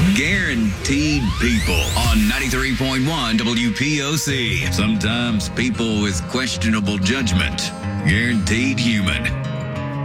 Guaranteed People on 93.1 WPOC. Sometimes people with questionable judgment. Guaranteed Human.